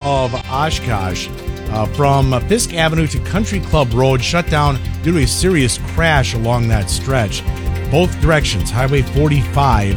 of Oshkosh from Fisk Avenue to Country Club Road shut down due to a serious crash along that stretch. Both directions, Highway 45,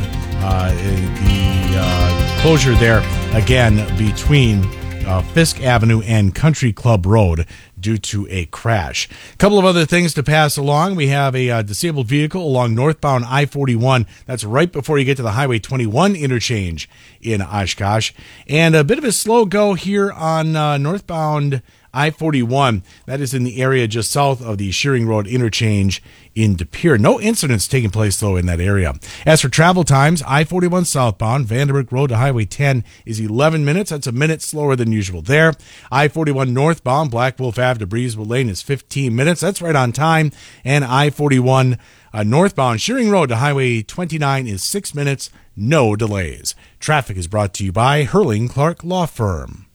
the closure there again between Fisk Avenue and Country Club Road due to a crash. A couple of other things to pass along. We have a disabled vehicle along northbound I-41. That's right before you get to the Highway 21 interchange in Oshkosh. And a bit of a slow go here on northbound I-41. That is in the area just south of the Shearing Road interchange in De Pere. No incidents taking place, though, in that area. As for travel times, I-41 southbound, Vanderbilt Road to Highway 10 is 11 minutes. That's a minute slower than usual there. I-41 northbound, Black Wolf Ave to Breezeville Lane is 15 minutes. That's right on time. And I-41 northbound, Shearing Road to Highway 29 is 6 minutes. No delays. Traffic is brought to you by Hurling Clark Law Firm.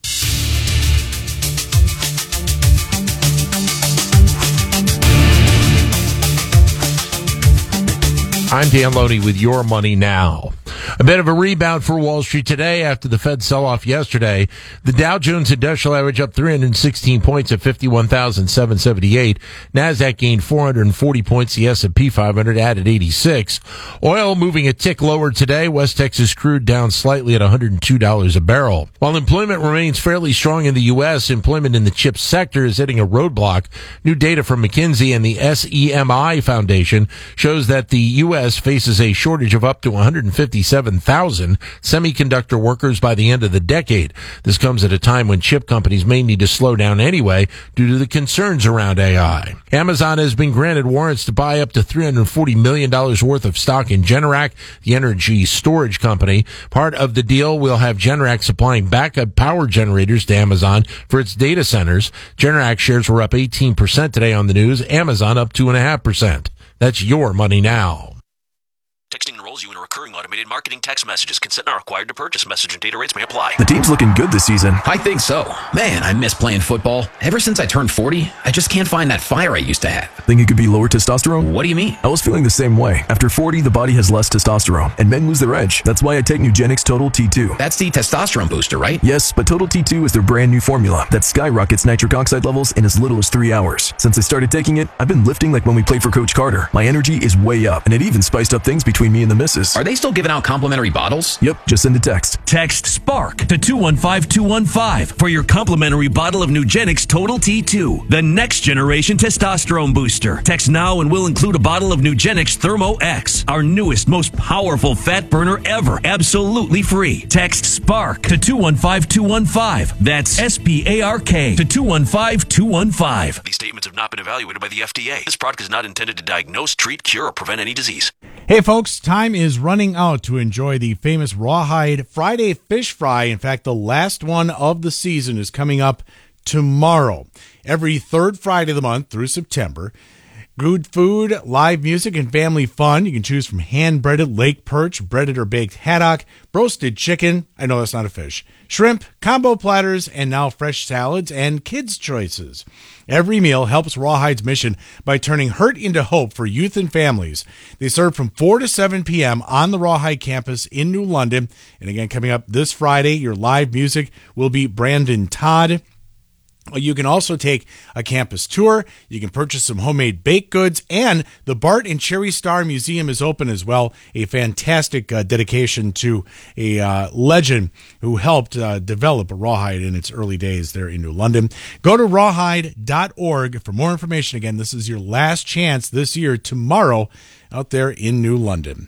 I'm Dan Loney with Your Money Now. A bit of a rebound for Wall Street today after the Fed sell-off yesterday. The Dow Jones Industrial Average up 316 points at 51,778. NASDAQ gained 440 points. The S&P 500 added 86. Oil moving a tick lower today. West Texas crude down slightly at $102 a barrel. While employment remains fairly strong in the U.S., employment in the chip sector is hitting a roadblock. New data from McKinsey and the SEMI Foundation shows that the U.S. faces a shortage of up to 157,000 semiconductor workers by the end of the decade. This comes at a time when chip companies may need to slow down anyway due to the concerns around AI. Amazon has been granted warrants to buy up to $340 million worth of stock in Generac, the energy storage company. Part of the deal will have Generac supplying backup power generators to Amazon for its data centers. Generac shares were up 18% today on the news. Amazon up 2.5%. That's Your Money Now. Texting enrolls you in a recurring automated marketing text messages. Consent not required to purchase. Message and data rates may apply. The team's looking good this season. I think so. Man, I miss playing football. Ever since I turned 40, I just can't find that fire I used to have. Think it could be lower testosterone? What do you mean? I was feeling the same way. After 40, the body has less testosterone, and men lose their edge. That's why I take Nugenix Total T2. That's the testosterone booster, right? Yes, but Total T2 is their brand new formula that skyrockets nitric oxide levels in as little as 3 hours. Since I started taking it, I've been lifting like when we played for Coach Carter. My energy is way up, and it even spiced up things between me and the missus. Are they still giving out complimentary bottles? Yep, just send a text. Text SPARK to 215-215 for your complimentary bottle of Nugenix Total T2, the next generation testosterone booster. Text now and we'll include a bottle of Nugenix Thermo X, our newest, most powerful fat burner ever, absolutely free. Text SPARK to 215-215. That's SPARK to 215-215. These statements have not been evaluated by the FDA. This product is not intended to diagnose, treat, cure, or prevent any disease. Hey folks, time is running out to enjoy the famous Rawhide Friday Fish Fry. In fact, the last one of the season is coming up tomorrow. Every third Friday of the month through September. Good food, live music, and family fun. You can choose from hand-breaded lake perch, breaded or baked haddock, roasted chicken, I know that's not a fish, shrimp, combo platters, and now fresh salads and kids' choices. Every meal helps Rawhide's mission by turning hurt into hope for youth and families. They serve from 4 to 7 p.m. on the Rawhide campus in New London. And again, coming up this Friday, your live music will be Brandon Todd. You can also take a campus tour. You can purchase some homemade baked goods, and the Bart and Cherry Star Museum is open as well. A fantastic dedication to a legend who helped develop Rawhide in its early days there in New London. Go to rawhide.org for more information. Again, this is your last chance this year, tomorrow, out there in New London.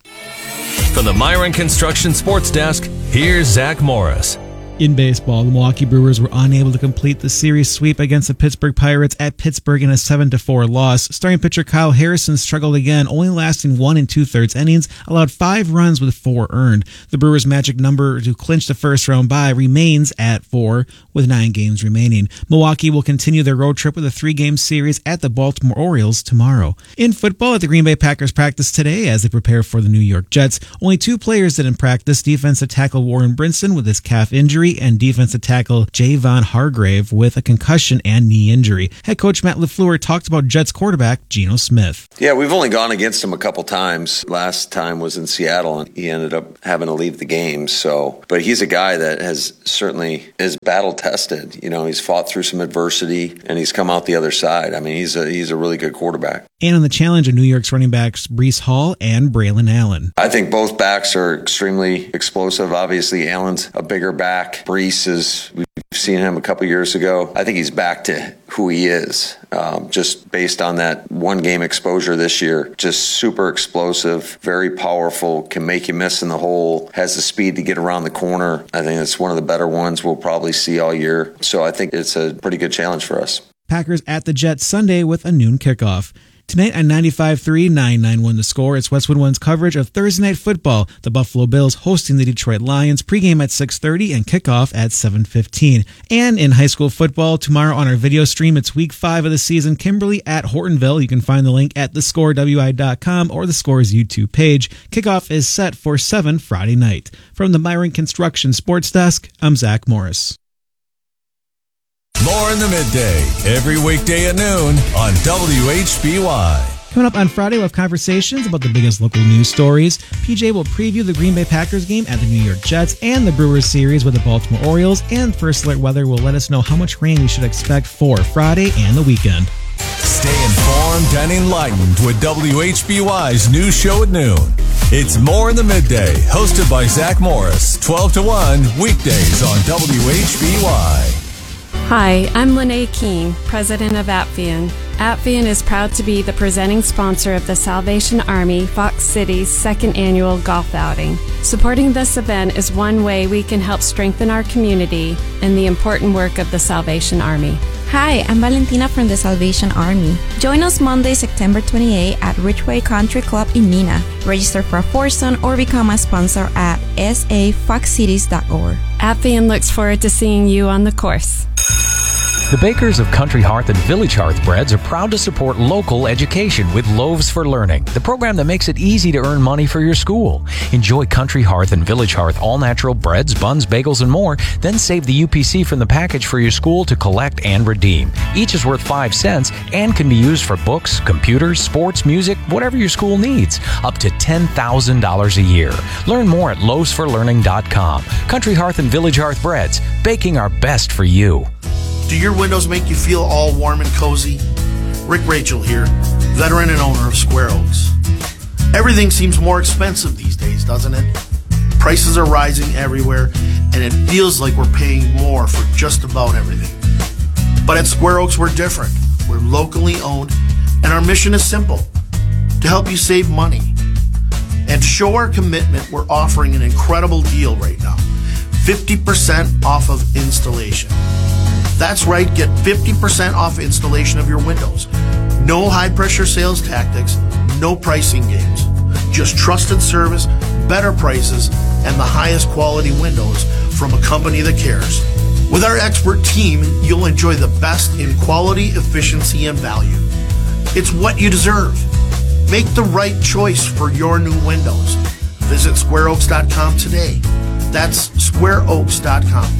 From the Myron Construction Sports Desk, here's Zach Morris. In baseball, the Milwaukee Brewers were unable to complete the series sweep against the Pittsburgh Pirates at Pittsburgh in a 7-4 loss. Starting pitcher Kyle Harrison struggled again, only lasting 1 2/3 innings, allowed 5 runs with 4 earned. The Brewers' magic number to clinch the first-round bye remains at 4, with 9 games remaining. Milwaukee will continue their road trip with a 3-game series at the Baltimore Orioles tomorrow. In football, the Green Bay Packers practice today as they prepare for the New York Jets. Only 2 players didn't practice. Defensive tackle Warren Brinson with his calf injury, injury, and defensive tackle Javon Hargrave with a concussion and knee injury. Head coach Matt LaFleur talked about Jets quarterback Geno Smith. Yeah, we've only gone against him a couple times. Last time was in Seattle, and he ended up having to leave the game. But he's a guy that certainly is battle tested. You know, he's fought through some adversity, and he's come out the other side. I mean, he's a really good quarterback. And on the challenge of New York's running backs Breece Hall and Braylon Allen. I think both backs are extremely explosive. Obviously, Allen's a bigger back. Breece we've seen him a couple years ago. I think he's back to who he is, just based on that one-game exposure this year. Just super explosive, very powerful, can make you miss in the hole, has the speed to get around the corner. I think it's one of the better ones we'll probably see all year. So I think it's a pretty good challenge for us. Packers at the Jets Sunday with a noon kickoff. Tonight on 95.3, 991 The Score, it's Westwood One's coverage of Thursday Night Football. The Buffalo Bills hosting the Detroit Lions, pregame at 6:30 and kickoff at 7:15. And in high school football, tomorrow on our video stream, it's week 5 of the season, Kimberly at Hortonville. You can find the link at thescorewi.com or the Score's YouTube page. Kickoff is set for 7 Friday night. From the Myron Construction Sports Desk, I'm Zach Morris. More in the midday, every weekday at noon on WHBY. Coming up on Friday, we'll have conversations about the biggest local news stories. PJ will preview the Green Bay Packers game at the New York Jets and the Brewers series with the Baltimore Orioles. And First Alert Weather will let us know how much rain we should expect for Friday and the weekend. Stay informed and enlightened with WHBY's news show at noon. It's More in the Midday, hosted by Zach Morris, 12 to 1, weekdays on WHBY. Hi, I'm Lene Keene, president of Appian. Appian is proud to be the presenting sponsor of the Salvation Army Fox City's second annual golf outing. Supporting this event is one way we can help strengthen our community and the important work of the Salvation Army. Hi, I'm Valentina from the Salvation Army. Join us Monday, September 28 at Ridgeway Country Club in Neenah. Register for a foursome or become a sponsor at safoxcities.org. Appian looks forward to seeing you on the course. The bakers of Country Hearth and Village Hearth Breads are proud to support local education with Loaves for Learning, the program that makes it easy to earn money for your school. Enjoy Country Hearth and Village Hearth all-natural breads, buns, bagels, and more. Then save the UPC from the package for your school to collect and redeem. Each is worth 5 cents and can be used for books, computers, sports, music, whatever your school needs. Up to $10,000 a year. Learn more at loavesforlearning.com. Country Hearth and Village Hearth Breads, baking our best for you. Do your windows make you feel all warm and cozy? Rick Rachel here, veteran and owner of Square Oaks. Everything seems more expensive these days, doesn't it? Prices are rising everywhere, and it feels like we're paying more for just about everything. But at Square Oaks, we're different. We're locally owned, and our mission is simple: to help you save money. And to show our commitment, we're offering an incredible deal right now. 50% off of installation. That's right, get 50% off installation of your windows. No high-pressure sales tactics, no pricing games. Just trusted service, better prices, and the highest quality windows from a company that cares. With our expert team, you'll enjoy the best in quality, efficiency, and value. It's what you deserve. Make the right choice for your new windows. Visit squareoaks.com today. That's squareoaks.com.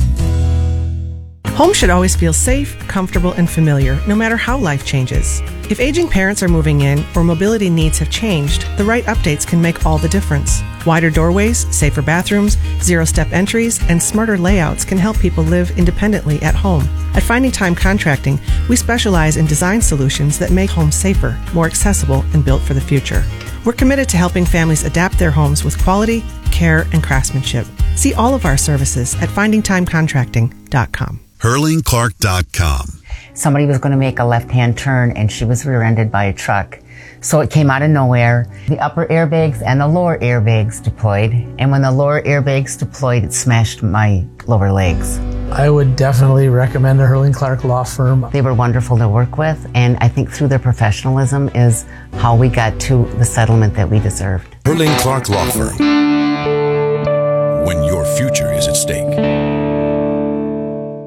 Home should always feel safe, comfortable, and familiar, no matter how life changes. If aging parents are moving in or mobility needs have changed, the right updates can make all the difference. Wider doorways, safer bathrooms, zero-step entries, and smarter layouts can help people live independently at home. At Finding Time Contracting, we specialize in design solutions that make homes safer, more accessible, and built for the future. We're committed to helping families adapt their homes with quality, care, and craftsmanship. See all of our services at findingtimecontracting.com. HurlingClark.com. Somebody was going to make a left-hand turn and she was rear-ended by a truck. So it came out of nowhere. The upper airbags and the lower airbags deployed. And when the lower airbags deployed, it smashed my lower legs. I would definitely recommend a Hurling Clark law firm. They were wonderful to work with, and I think through their professionalism is how we got to the settlement that we deserved. Hurling Clark Law Firm. When your future is at stake. Krieger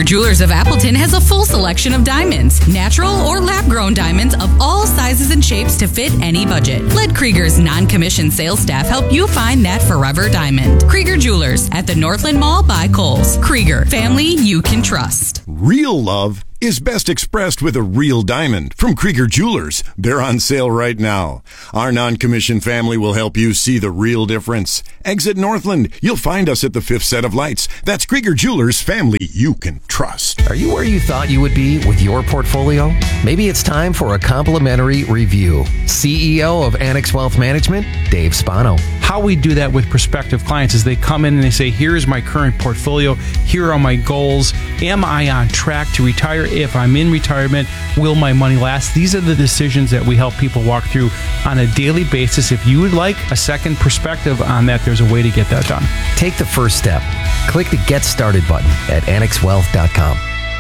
Jewelers of Appleton has a full selection of diamonds, natural or lab-grown diamonds of all sizes and shapes to fit any budget. Let Krieger's non-commissioned sales staff help you find that forever diamond. Krieger Jewelers at the Northland Mall by Kohl's. Krieger, family you can trust. Real love is best expressed with a real diamond from Krieger Jewelers. They're on sale right now. Our non-commissioned family will help you see the real difference. Exit Northland. You'll find us at the fifth set of lights. That's Krieger Jewelers, family you can trust. Are you where you thought you would be with your portfolio? Maybe it's time for a complimentary review. CEO of Annex Wealth Management, Dave Spano. How we do that with prospective clients is they come in and they say, here's my current portfolio, here are my goals, am I on track to retire? If I'm in retirement, will my money last? These are the decisions that we help people walk through on a daily basis. If you would like a second perspective on that, there's a way to get that done. Take the first step. Click the Get Started button at annexwealth.com.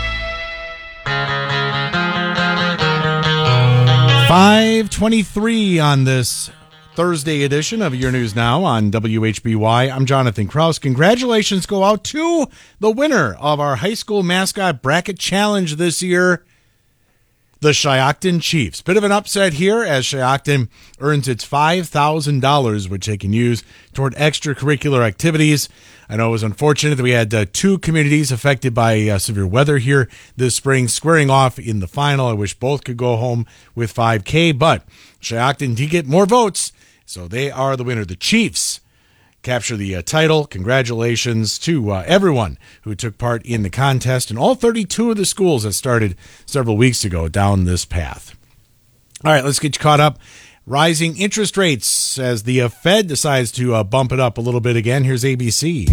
5:23 on this Thursday edition of Your News Now on WHBY. I'm Jonathan Kraus. Congratulations go out to the winner of our high school mascot bracket challenge this year, the Shiocton Chiefs. Bit of an upset here as Shiocton earns its $5,000, which they can use toward extracurricular activities. I know it was unfortunate that we had two communities affected by severe weather here this spring squaring off in the final. I wish both could go home with $5K, but Shiocton did get more votes, so they are the winner. The Chiefs capture the title. Congratulations to everyone who took part in the contest and all 32 of the schools that started several weeks ago down this path. All right, let's get you caught up. Rising interest rates as the Fed decides to bump it up a little bit again. Here's ABC.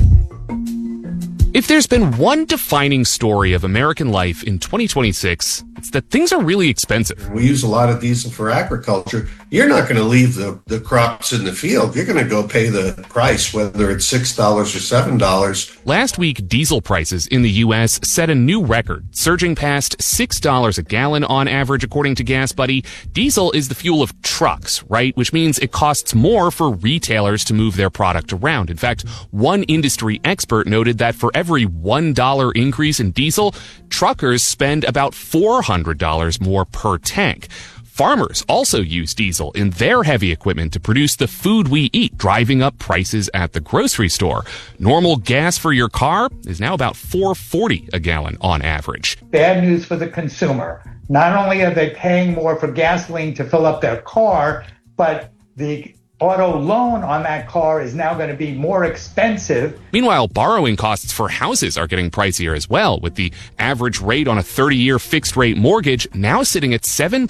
If there's been one defining story of American life in 2026, it's that things are really expensive. We use a lot of diesel for agriculture. You're not going to leave the crops in the field. You're going to go pay the price, whether it's $6 or $7. Last week, diesel prices in the U.S. set a new record, surging past $6 a gallon on average, according to GasBuddy. Diesel is the fuel of trucks, right? Which means it costs more for retailers to move their product around. In fact, one industry expert noted that for every $1 increase in diesel, truckers spend about $400 more per tank. Farmers also use diesel in their heavy equipment to produce the food we eat, driving up prices at the grocery store. Normal gas for your car is now about $4.40 a gallon on average. Bad news for the consumer. Not only are they paying more for gasoline to fill up their car, but the auto loan on that car is now going to be more expensive. Meanwhile, borrowing costs for houses are getting pricier as well, with the average rate on a 30-year fixed-rate mortgage now sitting at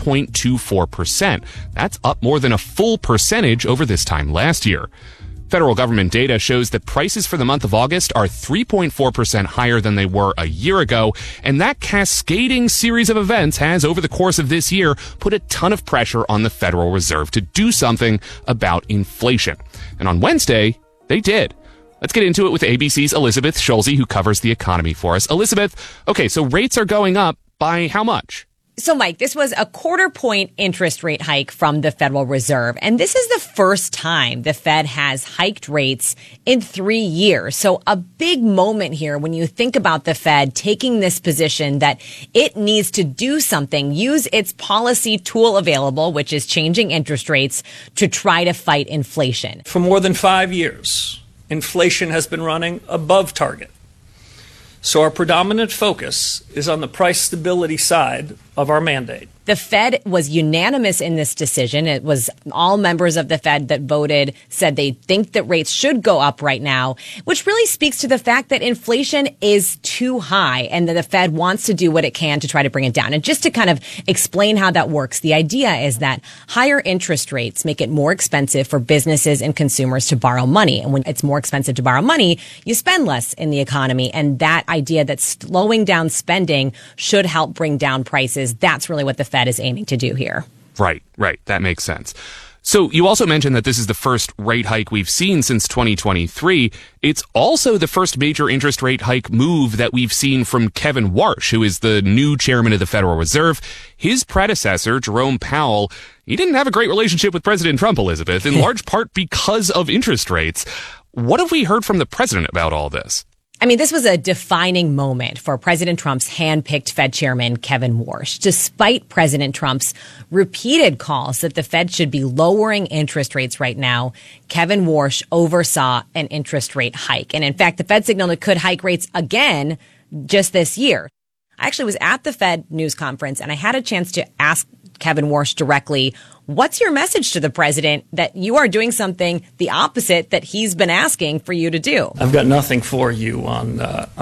7.24%. That's up more than a full percentage over this time last year. Federal government data shows that prices for the month of August are 3.4% higher than they were a year ago, and that cascading series of events has, over the course of this year, put a ton of pressure on the Federal Reserve to do something about inflation. And on Wednesday, they did. Let's get into it with ABC's Elizabeth Schulze, who covers the economy for us. Elizabeth, okay, so rates are going up by how much? So, Mike, this was a 1/4 point interest rate hike from the Federal Reserve. And this is the first time the Fed has hiked rates in 3 years. So a big moment here when you think about the Fed taking this position that it needs to do something, use its policy tool available, which is changing interest rates, to try to fight inflation. For more than 5 years, inflation has been running above target. So our predominant focus is on the price stability side of our mandate. The Fed was unanimous in this decision. It was all members of the Fed that voted, said they think that rates should go up right now, which really speaks to the fact that inflation is too high and that the Fed wants to do what it can to try to bring it down. And just to kind of explain how that works, the idea is that higher interest rates make it more expensive for businesses and consumers to borrow money. And when it's more expensive to borrow money, you spend less in the economy. And that idea that slowing down spending should help bring down prices, that's really what the Fed is aiming to do here. Right. That makes sense. So you also mentioned that this is the first rate hike we've seen since 2023. It's also the first major interest rate hike move that we've seen from Kevin Warsh, who is the new chairman of the Federal Reserve. His predecessor, Jerome Powell, he didn't have a great relationship with President Trump, Elizabeth, in large part because of interest rates. What have we heard from the president about all this? I mean, this was a defining moment for President Trump's hand-picked Fed chairman, Kevin Warsh. Despite President Trump's repeated calls that the Fed should be lowering interest rates right now, Kevin Warsh oversaw an interest rate hike. And in fact, the Fed signaled it could hike rates again just this year. I actually was at the Fed news conference and I had a chance to ask Kevin Warsh directly, what's your message to the president that you are doing something the opposite that he's been asking for you to do? I've got nothing for you on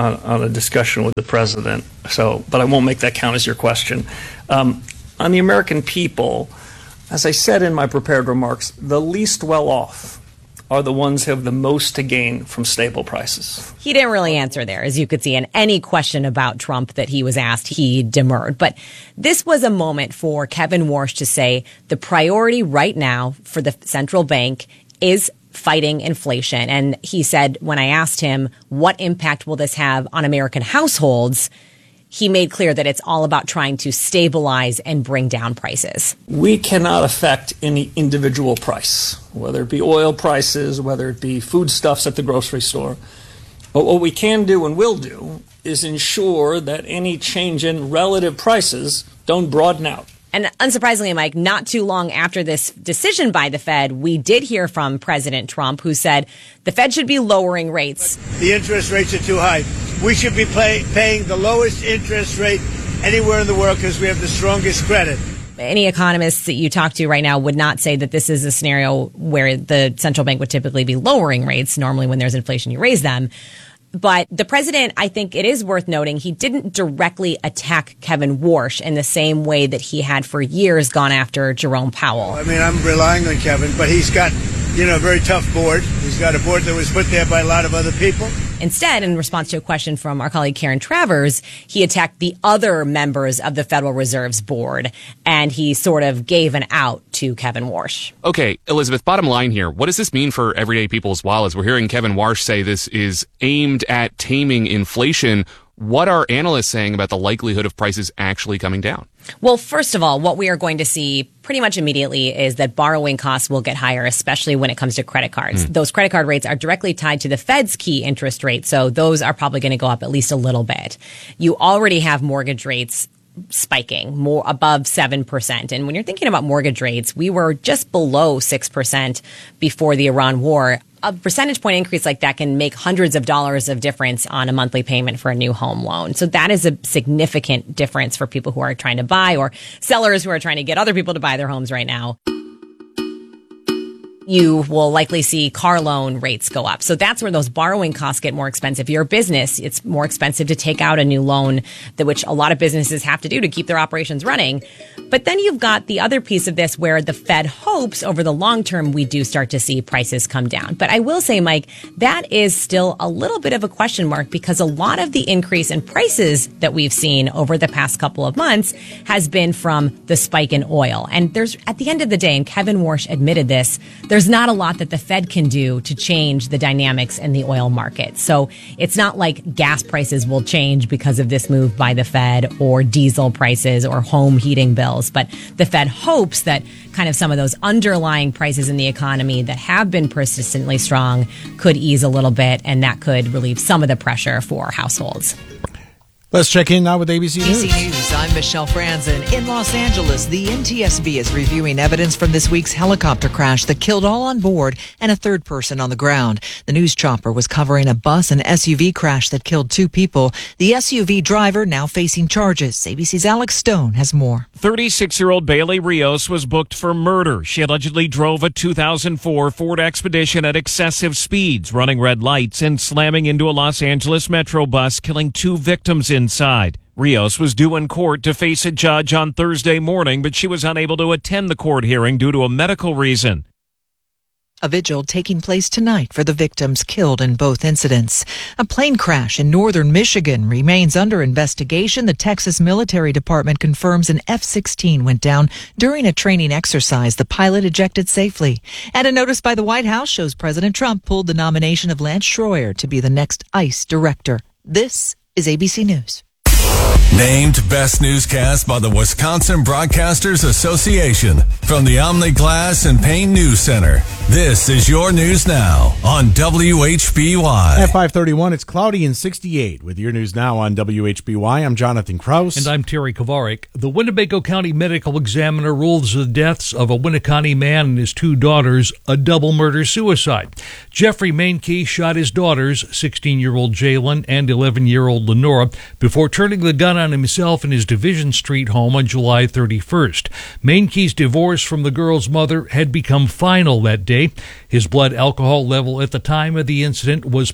a discussion with the president, but I won't make that count as your question. On the American people, as I said in my prepared remarks, the least well off are the ones who have the most to gain from stable prices. He didn't really answer there, as you could see, in any question about Trump that he was asked, he demurred. But this was a moment for Kevin Warsh to say the priority right now for the central bank is fighting inflation. And he said, when I asked him, what impact will this have on American households, he made clear that it's all about trying to stabilize and bring down prices. We cannot affect any individual price, whether it be oil prices, whether it be foodstuffs at the grocery store. But what we can do and will do is ensure that any change in relative prices don't broaden out. And unsurprisingly, Mike, not too long after this decision by the Fed, we did hear from President Trump, who said the Fed should be lowering rates. The interest rates are too high. We should be paying the lowest interest rate anywhere in the world because we have the strongest credit. Any economists that you talk to right now would not say that this is a scenario where the central bank would typically be lowering rates. Normally, when there's inflation, you raise them. But the president, I think it is worth noting, he didn't directly attack Kevin Warsh in the same way that he had for years gone after Jerome Powell. I mean, I'm relying on Kevin, but he's got, a very tough board. He's got a board that was put there by a lot of other people. Instead, in response to a question from our colleague Karen Travers, he attacked the other members of the Federal Reserve's board, and he sort of gave an out to Kevin Warsh. Okay, Elizabeth, bottom line here. What does this mean for everyday people as well? As we're hearing Kevin Warsh say this is aimed at taming inflation, what are analysts saying about the likelihood of prices actually coming down? Well, first of all, what we are going to see pretty much immediately is that borrowing costs will get higher, especially when it comes to credit cards. Those credit card rates are directly tied to the Fed's key interest rate, so those are probably going to go up at least a little bit. You already have mortgage rates spiking more above 7%. And when you're thinking about mortgage rates, we were just below 6% before the Iran war. A percentage point increase like that can make hundreds of dollars of difference on a monthly payment for a new home loan. So that is a significant difference for people who are trying to buy or sellers who are trying to get other people to buy their homes right now. You will likely see car loan rates go up. So that's where those borrowing costs get more expensive. If you're a business, it's more expensive to take out a new loan, which a lot of businesses have to do to keep their operations running. But then you've got the other piece of this where the Fed hopes over the long term we do start to see prices come down. But I will say, Mike, that is still a little bit of a question mark because a lot of the increase in prices that we've seen over the past couple of months has been from the spike in oil. And there's, at the end of the day, and Kevin Warsh admitted this, there's not a lot that the Fed can do to change the dynamics in the oil market. So it's not like gas prices will change because of this move by the Fed or diesel prices or home heating bills. But the Fed hopes that kind of some of those underlying prices in the economy that have been persistently strong could ease a little bit, and that could relieve some of the pressure for households. Let's check in now with ABC News. ABC News, I'm Michelle Franzen. In Los Angeles, the NTSB is reviewing evidence from this week's helicopter crash that killed all on board and a third person on the ground. The news chopper was covering a bus and SUV crash that killed 2 people. The SUV driver now facing charges. ABC's Alex Stone has more. 36-year-old Bailey Rios was booked for murder. She allegedly drove a 2004 Ford Expedition at excessive speeds, running red lights and slamming into a Los Angeles Metro bus, killing 2 victims inside. Rios was due in court to face a judge on Thursday morning, but she was unable to attend the court hearing due to a medical reason. A vigil taking place tonight for the victims killed in both incidents. A plane crash in northern Michigan remains under investigation. The Texas Military Department confirms an F-16 went down during a training exercise. The pilot ejected safely. And a notice by the White House shows President Trump pulled the nomination of Lance Schroyer to be the next ICE director. This is ABC News. Named Best Newscast by the Wisconsin Broadcasters Association from the Omni Glass and Paint News Center. This is your News Now on WHBY. At 5:31, it's cloudy and 68. With your News Now on WHBY, I'm Jonathan Krause. And I'm Terry Kovarik. The Winnebago County Medical Examiner rules the deaths of a Winneconne man and his two daughters a double murder-suicide. Jeffrey Mainkey shot his daughters, 16-year-old Jalen and 11-year-old Lenora, before turning the gun on himself in his Division Street home on July 31st. Mainkey's divorce from the girl's mother had become final that day. His blood alcohol level at the time of the incident was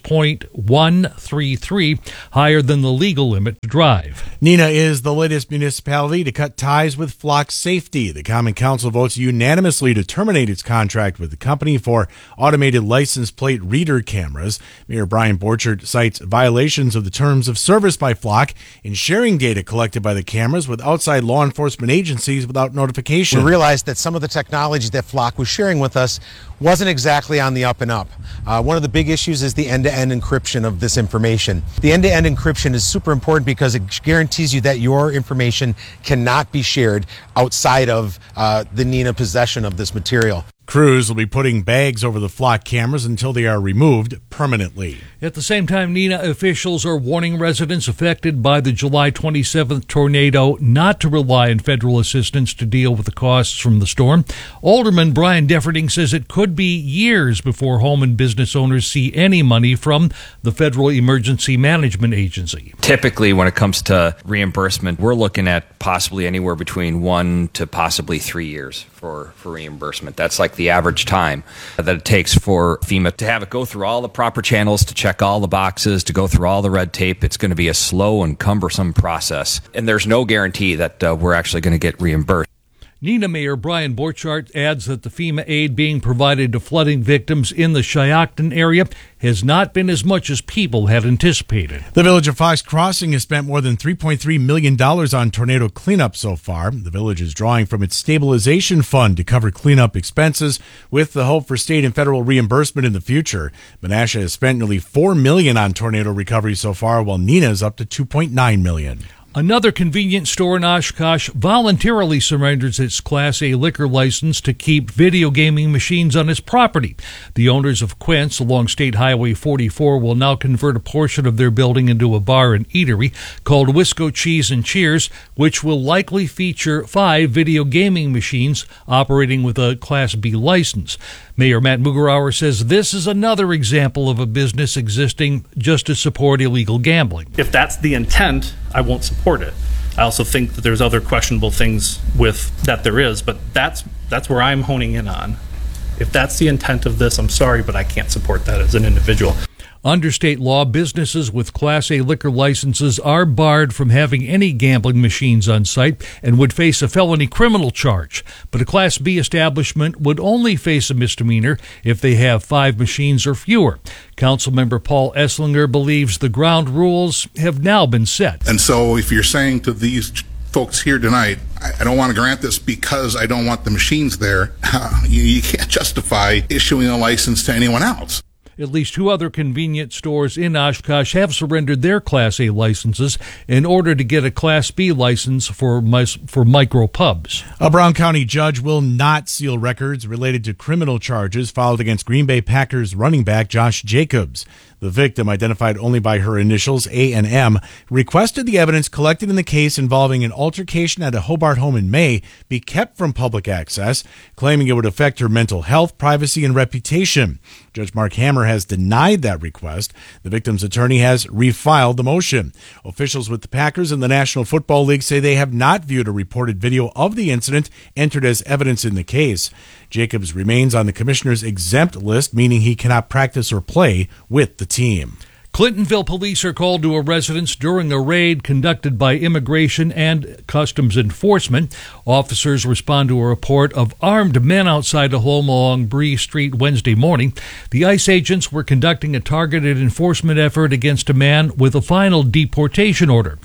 .133, higher than the legal limit to drive. Neenah is the latest municipality to cut ties with Flock Safety. The Common Council votes unanimously to terminate its contract with the company for automated license plate reader cameras. Mayor Brian Borchert cites violations of the terms of service by Flock in sharing data collected by the cameras with outside law enforcement agencies without notification. We realized that some of the technology that Flock was sharing with us wasn't exactly on the up and up. One of the big issues is the end-to-end encryption of this information. The end-to-end encryption is super important because it guarantees you that your information cannot be shared outside of the Neenah possession of this material. Crews will be putting bags over the Flock cameras until they are removed permanently. At the same time, Neenah officials are warning residents affected by the July 27th tornado not to rely on federal assistance to deal with the costs from the storm. Alderman Brian Defferting says it could be years before home and business owners see any money from the Federal Emergency Management Agency. Typically, when it comes to reimbursement, we're looking at possibly anywhere between 1 to possibly 3 years for reimbursement. That's like the average time that it takes for FEMA to have it go through all the proper channels, to check all the boxes, to go through all the red tape. It's going to be a slow and cumbersome process, and there's no guarantee that we're actually going to get reimbursed. Neenah Mayor Brian Borchert adds that the FEMA aid being provided to flooding victims in the Shiocton area has not been as much as people had anticipated. The village of Fox Crossing has spent more than $3.3 million on tornado cleanup so far. The village is drawing from its stabilization fund to cover cleanup expenses, with the hope for state and federal reimbursement in the future. Menasha has spent nearly $4 million on tornado recovery so far, while Neenah is up to $2.9 million. Another convenience store in Oshkosh voluntarily surrenders its Class A liquor license to keep video gaming machines on its property. The owners of Quince along State Highway 44 will now convert a portion of their building into a bar and eatery called Wisco Cheese and Cheers, which will likely feature 5 video gaming machines operating with a Class B license. Mayor Matt Mugarauer says this is another example of a business existing just to support illegal gambling. If that's the intent, I won't support it. I also think that there's other questionable things with that there is, but that's where I'm honing in on. If that's the intent of this, I'm sorry, but I can't support that as an individual. Under state law, businesses with Class A liquor licenses are barred from having any gambling machines on site and would face a felony criminal charge. But a Class B establishment would only face a misdemeanor if they have 5 machines or fewer. Councilmember Paul Esslinger believes the ground rules have now been set. And so if you're saying to these folks here tonight, I don't want to grant this because I don't want the machines there, you can't justify issuing a license to anyone else. At least 2 other convenience stores in Oshkosh have surrendered their Class A licenses in order to get a Class B license for micro pubs. A Brown County judge will not seal records related to criminal charges filed against Green Bay Packers running back Josh Jacobs. The victim, identified only by her initials, A and M, requested the evidence collected in the case involving an altercation at a Hobart home in May be kept from public access, claiming it would affect her mental health, privacy, and reputation. Judge Mark Hammer has denied that request. The victim's attorney has refiled the motion. Officials with the Packers and the National Football League say they have not viewed a reported video of the incident entered as evidence in the case. Jacobs remains on the commissioner's exempt list, meaning he cannot practice or play with the team. Clintonville police are called to a residence during a raid conducted by Immigration and Customs Enforcement. Officers respond to a report of armed men outside a home along Bree Street Wednesday morning. The ICE agents were conducting a targeted enforcement effort against a man with a final deportation order.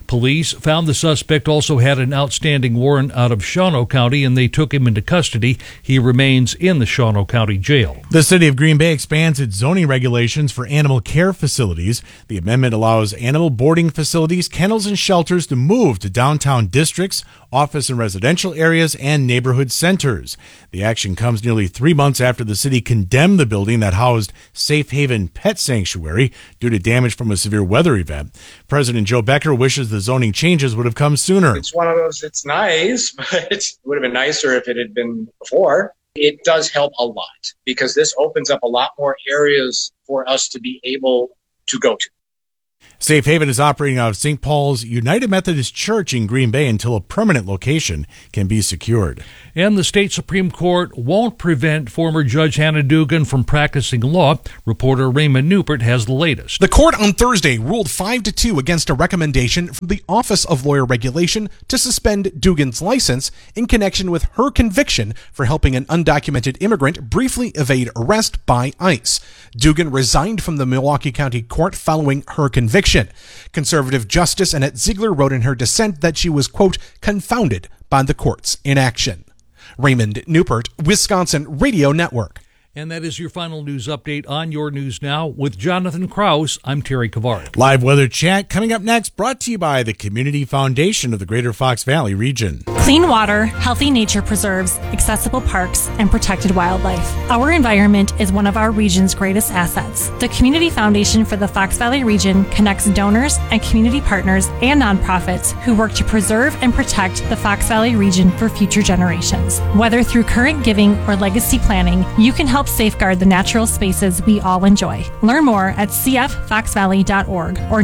Police found the suspect also had an outstanding warrant out of Shawano County, and they took him into custody. He remains in the Shawano County Jail. The city of Green Bay expands its zoning regulations for animal care facilities. The amendment allows animal boarding facilities, kennels, and shelters to move to downtown districts, office and residential areas, and neighborhood centers. The action comes nearly 3 months after the city condemned the building that housed Safe Haven Pet Sanctuary due to damage from a severe weather event. President Joe Becker wishes the zoning changes would have come sooner. It's one of those, it's nice, but it would have been nicer if it had been before. It does help a lot because this opens up a lot more areas for us to be able to go to. Safe Haven is operating out of St. Paul's United Methodist Church in Green Bay until a permanent location can be secured. And the state Supreme Court won't prevent former Judge Hannah Dugan from practicing law. Reporter Raymond Newport has the latest. The court on Thursday ruled 5-2 against a recommendation from the Office of Lawyer Regulation to suspend Dugan's license in connection with her conviction for helping an undocumented immigrant briefly evade arrest by ICE. Dugan resigned from the Milwaukee County Court following her conviction. Conservative Justice Annette Ziegler wrote in her dissent that she was, quote, confounded by the court's inaction. Raymond Newport, Wisconsin Radio Network. And that is your final news update on Your News Now. With Jonathan Krause, I'm Terry Kavarik. Live weather chat coming up next, brought to you by the Community Foundation of the Greater Fox Valley region. Clean water, healthy nature preserves, accessible parks, and protected wildlife. Our environment is one of our region's greatest assets. The Community Foundation for the Fox Valley region connects donors and community partners and nonprofits who work to preserve and protect the Fox Valley region for future generations. Whether through current giving or legacy planning, you can help safeguard the natural spaces we all enjoy. Learn more at cffoxvalley.org or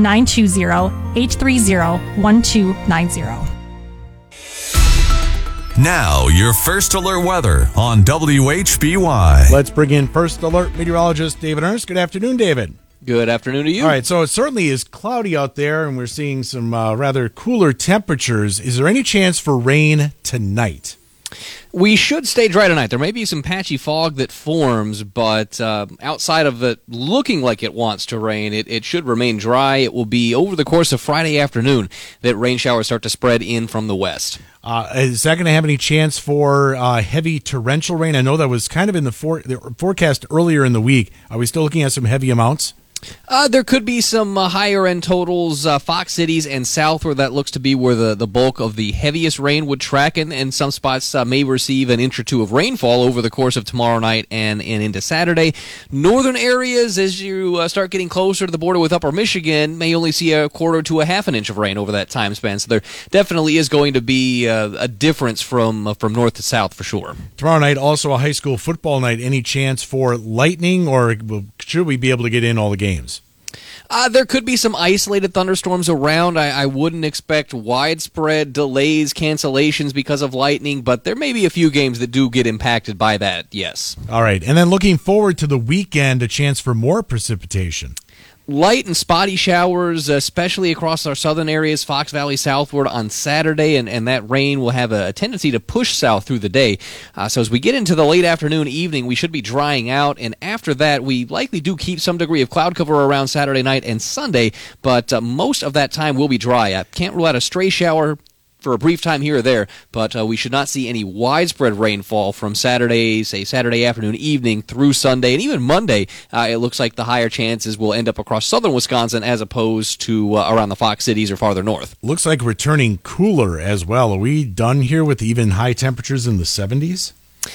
920-830-1290. Now, your First Alert weather on WHBY. Let's bring in First Alert meteorologist David Ernst. Good afternoon, David. Good afternoon to you. All right, so it certainly is cloudy out there, and we're seeing some rather cooler temperatures. Is there any chance for rain tonight? We should stay dry tonight. There may be some patchy fog that forms, but outside of it looking like it wants to rain, it should remain dry. It will be over the course of Friday afternoon that rain showers start to spread in from the west. Is that going to have any chance for heavy torrential rain? I know that was kind of in the forecast earlier in the week. Are we still looking at some heavy amounts? There could be some higher end totals, Fox Cities and south, where that looks to be where the bulk of the heaviest rain would track, and some spots may receive an inch or two of rainfall over the course of tomorrow night and into Saturday. Northern areas, as you start getting closer to the border with Upper Michigan, may only see a quarter to a half an inch of rain over that time span. So there definitely is going to be a difference from north to south for sure. Tomorrow night, also a high school football night. Any chance for lightning, or should we be able to get in all the games? There could be some isolated thunderstorms around. I wouldn't expect widespread delays, cancellations because of lightning, but there may be a few games that do get impacted by that, yes. All right, and then looking forward to the weekend, a chance for more precipitation. Light and spotty showers, especially across our southern areas, Fox Valley southward on Saturday, and that rain will have a tendency to push south through the day. So as we get into the late afternoon, evening, we should be drying out, and after that, we likely do keep some degree of cloud cover around Saturday night and Sunday, but most of that time will be dry. I can't rule out a stray shower for a brief time here or there, but we should not see any widespread rainfall from Saturday, say Saturday afternoon, evening through Sunday, and even Monday. It looks like the higher chances will end up across southern Wisconsin as opposed to around the Fox Cities or farther north. Looks like returning cooler as well. Are we done here with even high temperatures in the 70s?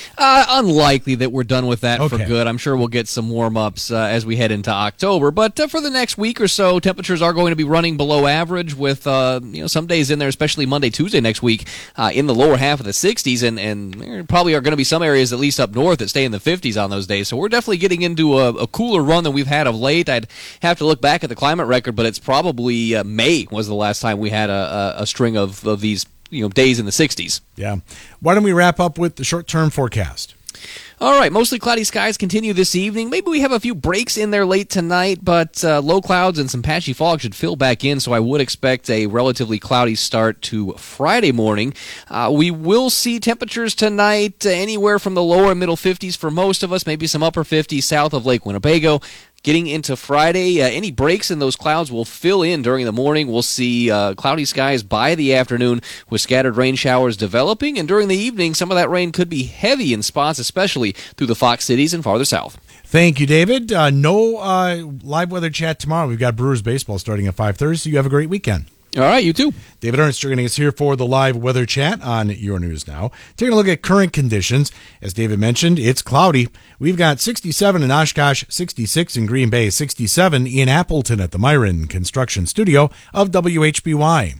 Unlikely that we're done with that for Okay. good. I'm sure we'll get some warm-ups as we head into October. But for the next week or so, temperatures are going to be running below average with some days in there, especially Monday, Tuesday next week, in the lower half of the 60s. And there probably are going to be some areas, at least up north, that stay in the 50s on those days. So we're definitely getting into a cooler run than we've had of late. I'd have to look back at the climate record, but it's probably May was the last time we had a string of these days in the 60s. Yeah. Why don't we wrap up with the short-term forecast? All right, mostly cloudy skies continue this evening. Maybe we have a few breaks in there late tonight, but low clouds and some patchy fog should fill back in, so I would expect a relatively cloudy start to Friday morning. We will see temperatures tonight anywhere from the lower and middle 50s for most of us, maybe some upper 50s south of Lake Winnebago. Getting into Friday, any breaks in those clouds will fill in during the morning. We'll see cloudy skies by the afternoon with scattered rain showers developing. And during the evening, some of that rain could be heavy in spots, especially through the Fox cities and farther south. Thank you, David. No live weather chat tomorrow. We've got Brewers baseball starting at 5:30, so you have a great weekend. All right, you too. David Ernst joining us here for the live weather chat on Your News Now. Taking a look at current conditions. As David mentioned, it's cloudy. We've got 67 in Oshkosh, 66 in Green Bay, 67 in Appleton at the Myron Construction Studio of WHBY.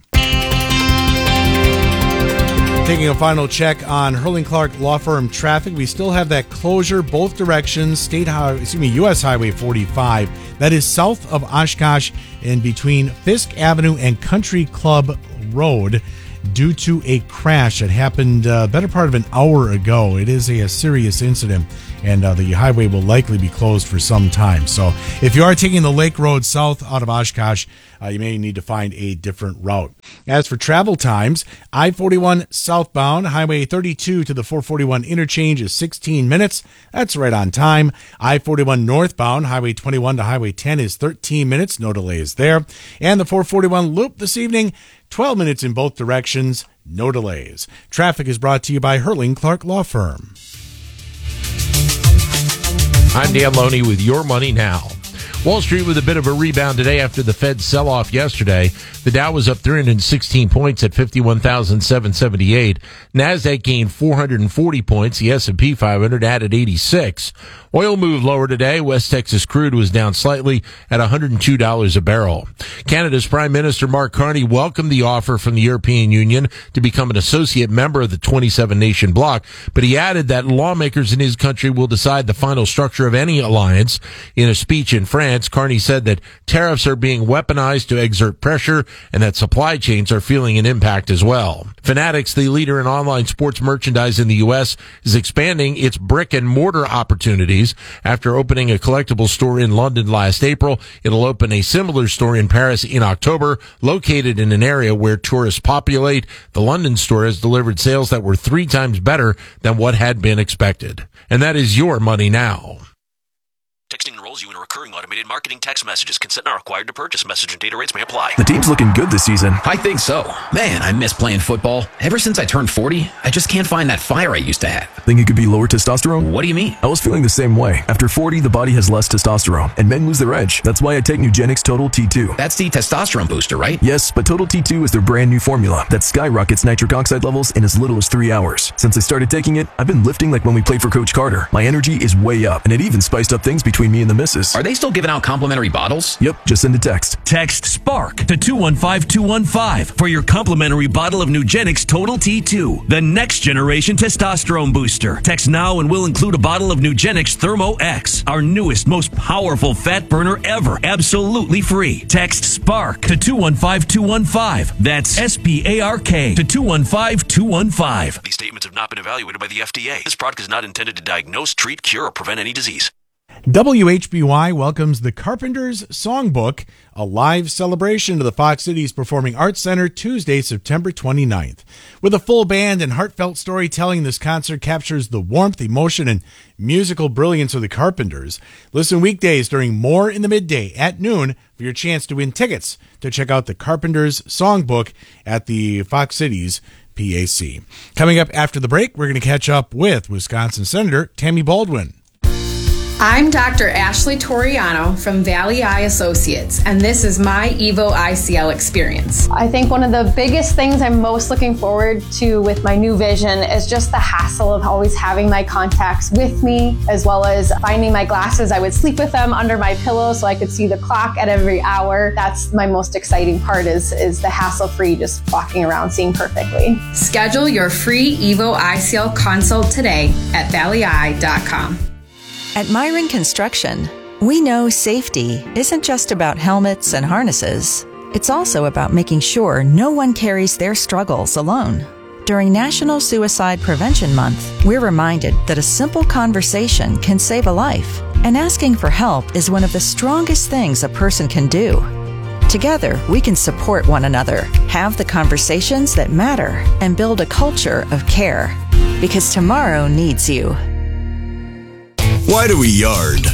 Taking a final check on Hurling Clark Law Firm traffic. We still have that closure both directions, US Highway 45. That is south of Oshkosh and between Fisk Avenue and Country Club Road due to a crash that happened better part of an hour ago. It is a serious incident, and the highway will likely be closed for some time. So if you are taking the Lake Road south out of Oshkosh, you may need to find a different route. As for travel times, I-41 southbound, Highway 32 to the 441 interchange is 16 minutes. That's right on time. I-41 northbound, Highway 21 to Highway 10 is 13 minutes. No delays there. And the 441 loop this evening, 12 minutes in both directions. No delays. Traffic is brought to you by Hurling Clark Law Firm. I'm Dan Loney with Your Money Now. Wall Street with a bit of a rebound today after the Fed sell-off yesterday. The Dow was up 316 points at 51,778. NASDAQ gained 440 points. The S&P 500 added 86. Oil moved lower today. West Texas crude was down slightly at $102 a barrel. Canada's Prime Minister Mark Carney welcomed the offer from the European Union to become an associate member of the 27-nation bloc, but he added that lawmakers in his country will decide the final structure of any alliance. In a speech in France, Carney said that tariffs are being weaponized to exert pressure and that supply chains are feeling an impact as well. Fanatics, the leader in online sports merchandise in the U.S., is expanding its brick-and-mortar opportunities. After opening a collectible store in London last April, it'll open a similar store in Paris in October, located in an area where tourists populate. The London store has delivered sales that were 3 times better than what had been expected. And that is Your Money Now. Texting enrolls you in a recurring automated marketing text messages. Consent not required to purchase. Message and data rates may apply. The team's looking good this season. I think so. Man, I miss playing football. Ever since I turned 40, I just can't find that fire I used to have. Think it could be lower testosterone? What do you mean? I was feeling the same way. After 40, the body has less testosterone, and men lose their edge. That's why I take Nugenix Total T2. That's the testosterone booster, right? Yes, but Total T2 is their brand new formula that skyrockets nitric oxide levels in as little as 3 hours. Since I started taking it, I've been lifting like when we played for Coach Carter. My energy is way up, and it even spiced up things between me and the missus. Are they still giving out complimentary bottles? Yep, just send a text. Text SPARK to 215-215 for your complimentary bottle of Nugenix Total T2, the next generation testosterone booster. Text now and we'll include a bottle of Nugenix Thermo X, our newest, most powerful fat burner ever, absolutely free. Text SPARK to 215-215. That's SPARK to 215-215. These statements have not been evaluated by the FDA. This product is not intended to diagnose, treat, cure, or prevent any disease. WHBY welcomes the Carpenters Songbook, a live celebration to the Fox Cities Performing Arts Center Tuesday, September 29th. With a full band and heartfelt storytelling, this concert captures the warmth, emotion, and musical brilliance of the Carpenters. Listen weekdays during More in the Midday at noon for your chance to win tickets to check out the Carpenters Songbook at the Fox Cities PAC. Coming up after the break, we're going to catch up with Wisconsin Senator Tammy Baldwin. I'm Dr. Ashley Toriano from Valley Eye Associates, and this is my EVO ICL experience. I think one of the biggest things I'm most looking forward to with my new vision is just the hassle of always having my contacts with me, as well as finding my glasses. I would sleep with them under my pillow so I could see the clock at every hour. That's my most exciting part is the hassle-free, just walking around seeing perfectly. Schedule your free EVO ICL consult today at valleyeye.com. At Myron Construction, we know safety isn't just about helmets and harnesses. It's also about making sure no one carries their struggles alone. During National Suicide Prevention Month, we're reminded that a simple conversation can save a life, and asking for help is one of the strongest things a person can do. Together, we can support one another, have the conversations that matter, and build a culture of care. Because tomorrow needs you. Why do we yard?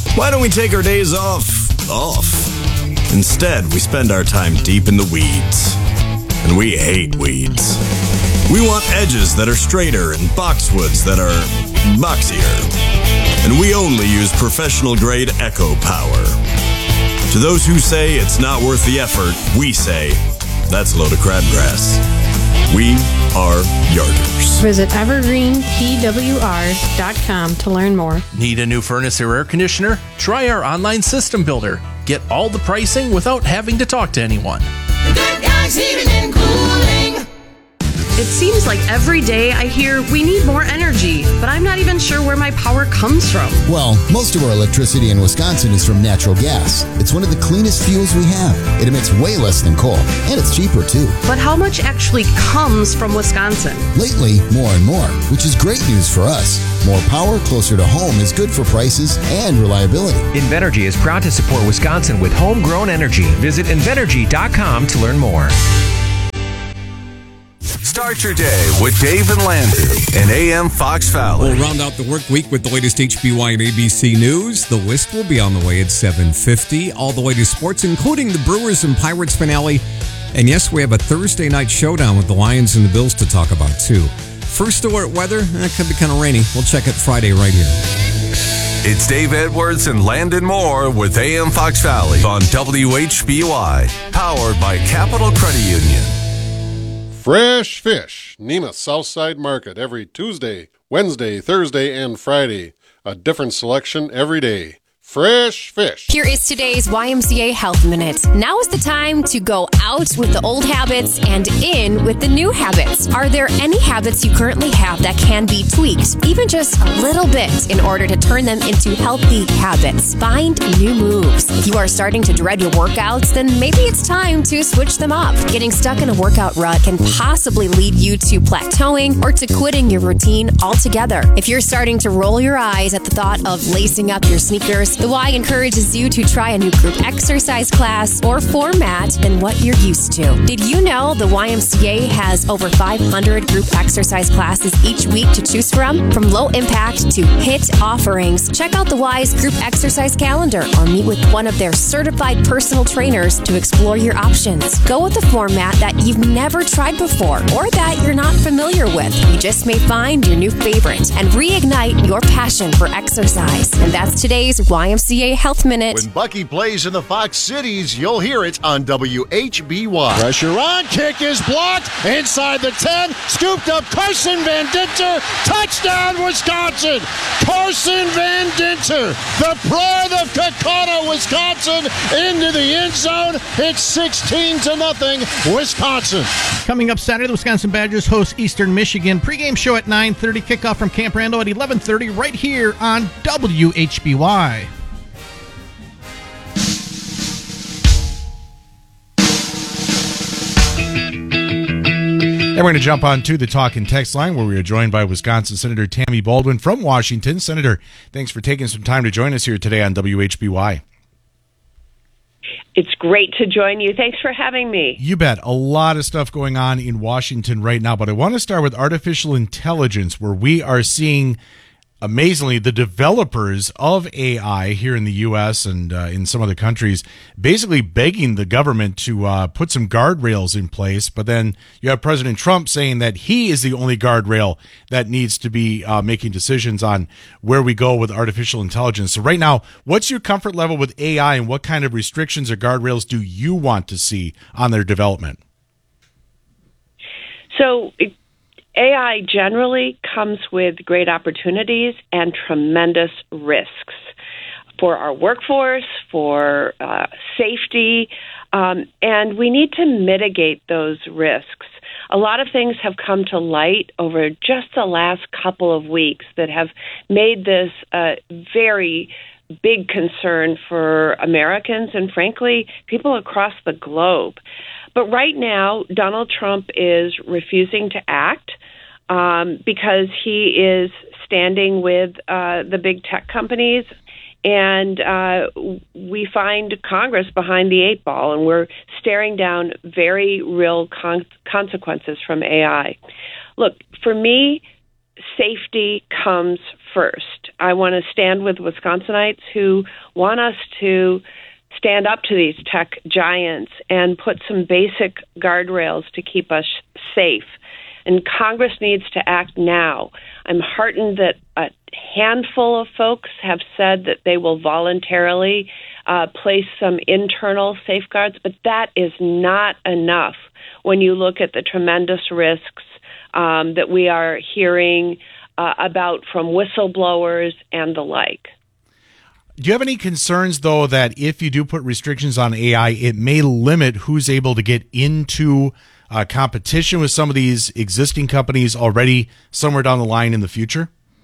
Why don't we take our days off? Instead, we spend our time deep in the weeds. And we hate weeds. We want edges that are straighter and boxwoods that are boxier. And we only use professional-grade Echo Power. To those who say it's not worth the effort, we say, that's a load of crabgrass. We are Yarders. Visit evergreenpwr.com to learn more. Need a new furnace or air conditioner? Try our online system builder. Get all the pricing without having to talk to anyone. Good Guys Heating and Cooling. It seems like every day I hear we need more energy, but I'm not even sure where my power comes from. Well, most of our electricity in Wisconsin is from natural gas. It's one of the cleanest fuels we have. It emits way less than coal, and it's cheaper too. But how much actually comes from Wisconsin? Lately, more and more, which is great news for us. More power closer to home is good for prices and reliability. Invenergy is proud to support Wisconsin with homegrown energy. Visit Invenergy.com to learn more. Start your day with Dave and Landon and AM Fox Valley. We'll round out the work week with the latest HBY and ABC news. The list will be on the way at 7:50. All the latest sports, including the Brewers and Pirates finale. And yes, we have a Thursday night showdown with the Lions and the Bills to talk about, too. First alert weather, it could be kind of rainy. We'll check it Friday right here. It's Dave Edwards and Landon Moore with AM Fox Valley on WHBY, powered by Capital Credit Union. Fresh Fish, Nemeth Southside Market, every Tuesday, Wednesday, Thursday, and Friday. A different selection every day. Fresh Fish. Here is today's YMCA Health Minute. Now is the time to go out with the old habits and in with the new habits. Are there any habits you currently have that can be tweaked, even just a little bit, in order to turn them into healthy habits? Find new moves. If you are starting to dread your workouts, then maybe it's time to switch them up. Getting stuck in a workout rut can possibly lead you to plateauing or to quitting your routine altogether. If you're starting to roll your eyes at the thought of lacing up your sneakers, the Y encourages you to try a new group exercise class or format than what you're used to. Did you know the YMCA has over 500 group exercise classes each week to choose from? From low impact to hit offerings, check out the Y's group exercise calendar or meet with one of their certified personal trainers to explore your options. Go with a format that you've never tried before or that you're not familiar with. You just may find your new favorite and reignite your passion for exercise. And that's today's YMCA Health Minute. When Bucky plays in the Fox Cities, you'll hear it on WHBY. Pressure on, kick is blocked, inside the 10, scooped up Carson Van Dinter, touchdown Wisconsin! Carson Van Dinter, the pride of Kakata, Wisconsin, into the end zone. It's 16-0, Wisconsin. Coming up Saturday, the Wisconsin Badgers host Eastern Michigan. Pregame show at 9:30, kickoff from Camp Randall at 11:30, right here on WHBY. And we're going to jump on to the talk and text line where we are joined by Wisconsin Senator Tammy Baldwin from Washington. Senator, thanks for taking some time to join us here today on WHBY. It's great to join you. Thanks for having me. You bet. A lot of stuff going on in Washington right now, but I want to start with artificial intelligence, where we are seeing, amazingly, the developers of AI here in the U.S. and in some other countries basically begging the government to put some guardrails in place. But then you have President Trump saying that he is the only guardrail that needs to be making decisions on where we go with artificial intelligence. So right now, what's your comfort level with AI and what kind of restrictions or guardrails do you want to see on their development? So AI generally comes with great opportunities and tremendous risks for our workforce, for safety, and we need to mitigate those risks. A lot of things have come to light over just the last couple of weeks that have made this a very big concern for Americans and, frankly, people across the globe. But right now, Donald Trump is refusing to act because he is standing with the big tech companies, and we find Congress behind the eight ball, and we're staring down very real consequences from AI. Look, for me, safety comes first. I want to stand with Wisconsinites who want us to stand up to these tech giants and put some basic guardrails to keep us safe. And Congress needs to act now. I'm heartened that a handful of folks have said that they will voluntarily place some internal safeguards, but that is not enough when you look at the tremendous risks that we are hearing about from whistleblowers and the like. Do you have any concerns, though, that if you do put restrictions on AI, it may limit who's able to get into competition with some of these existing companies already somewhere down the line in the future?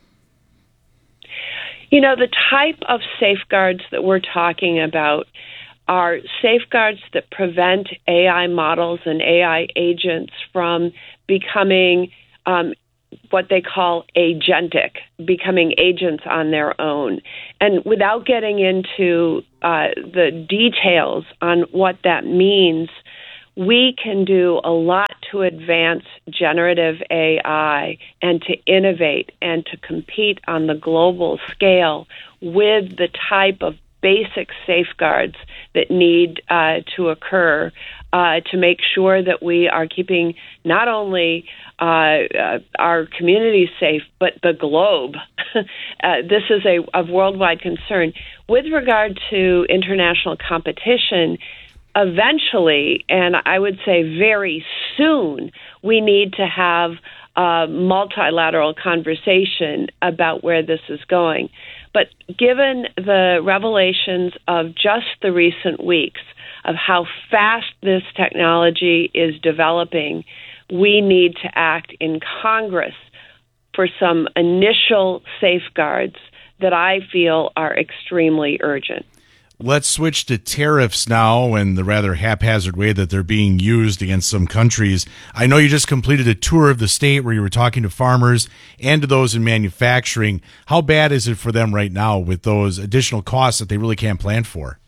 You know, the type of safeguards that we're talking about are safeguards that prevent AI models and AI agents from becoming what they call agentic, becoming agents on their own. And without getting into the details on what that means, we can do a lot to advance generative AI and to innovate and to compete on the global scale with the type of basic safeguards that need to occur to make sure that we are keeping not only our communities safe, but the globe. This is a worldwide concern. With regard to international competition, eventually, and I would say very soon, we need to have a multilateral conversation about where this is going. But given the revelations of just the recent weeks of how fast this technology is developing, we need to act in Congress for some initial safeguards that I feel are extremely urgent. Let's switch to tariffs now and the rather haphazard way that they're being used against some countries. I know you just completed a tour of the state where you were talking to farmers and to those in manufacturing. How bad is it for them right now with those additional costs that they really can't plan for?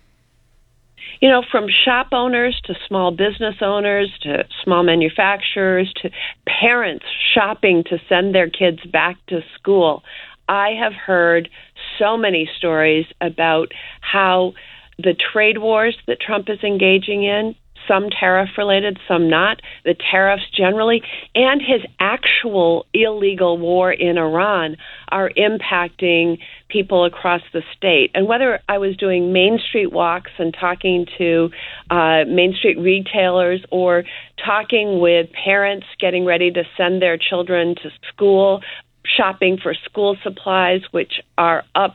You know, from shop owners to small business owners to small manufacturers to parents shopping to send their kids back to school, I have heard so many stories about how the trade wars that Trump is engaging in, some tariff-related, some not, the tariffs generally, and his actual illegal war in Iran are impacting people across the state. And whether I was doing Main Street walks and talking to Main Street retailers or talking with parents getting ready to send their children to school, shopping for school supplies, which are up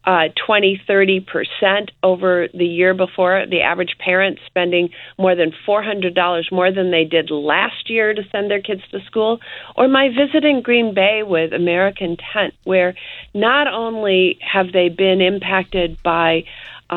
20-30% over the year before. The average parent spending more than $400 more than they did last year to send their kids to school. Or my visit in Green Bay with American Tent, where not only have they been impacted by